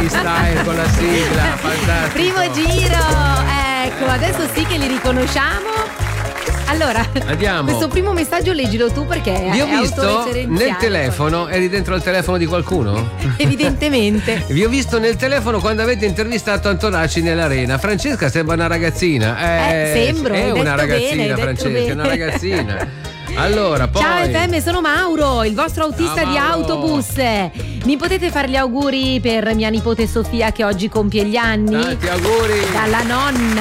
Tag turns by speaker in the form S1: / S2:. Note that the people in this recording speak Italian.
S1: freestyle con la sigla, fantastico.
S2: Primo giro, ecco, adesso sì che li riconosciamo. Allora,
S1: andiamo.
S2: Questo primo messaggio leggilo tu perché
S1: vi ho
S2: è
S1: visto
S2: autoreferenziale.
S1: nel telefono, eri dentro al telefono di qualcuno?
S2: Evidentemente.
S1: Vi ho visto nel telefono quando avete intervistato Antonacci nell'arena. Francesca sembra una ragazzina.
S2: Sembro,
S1: è
S2: hai
S1: una
S2: detto
S1: ragazzina,
S2: bene, hai
S1: Francesca,
S2: detto
S1: è una
S2: bene.
S1: ragazzina. Allora, poi
S2: Ciao FM, sono Mauro, il vostro autista
S1: Ciao,
S2: di
S1: Mauro.
S2: autobus. Mi potete fare gli auguri per mia nipote Sofia che oggi compie gli anni?
S1: tanti auguri.
S2: Dalla nonna.